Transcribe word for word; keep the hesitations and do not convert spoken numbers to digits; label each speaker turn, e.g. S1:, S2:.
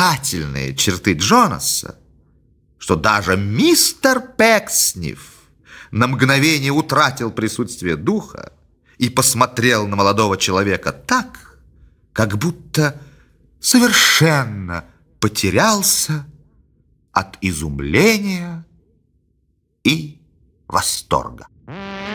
S1: привлекательные черты Джонаса, что даже мистер Пекснев на мгновение утратил присутствие духа и посмотрел на молодого человека так, как будто совершенно потерялся от изумления и восторга.